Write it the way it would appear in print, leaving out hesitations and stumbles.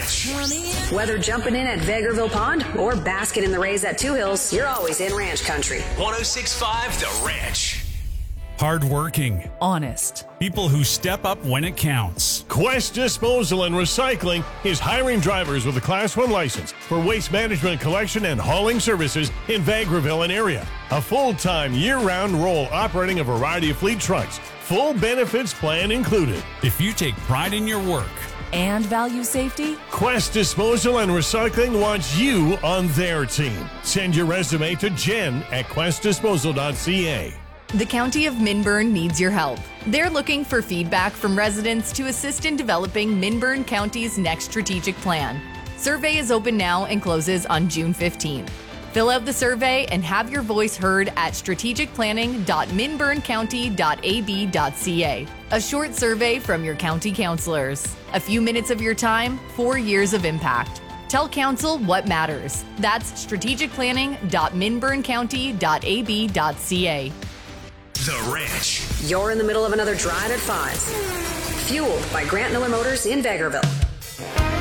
Ranch. Whether jumping in at Vegreville Pond or basking in the rays at Two Hills, you're always in ranch country. 106.5 The Ranch. Hardworking. Honest. People who step up when it counts. Quest Disposal and Recycling is hiring drivers with a Class 1 license for waste management, collection, and hauling services in Vegreville and area. A full-time, year-round role operating a variety of fleet trucks. Full benefits plan included. If you take pride in your work And value safety? Quest Disposal and Recycling wants you on their team. Send your resume to Jen at questdisposal.ca. The County of Minburn needs your help. They're looking for feedback from residents to assist in developing Minburn County's next strategic plan. Survey is open now and closes on June 15th. Fill out the survey and have your voice heard at strategicplanning.minburncounty.ab.ca. A short survey from your county councilors. A few minutes of your time, 4 years of impact. Tell council what matters. That's strategicplanning.minburncounty.ab.ca. The Ranch. You're in the middle of another drive at 5. Fueled by Grant Miller Motors in Vegreville.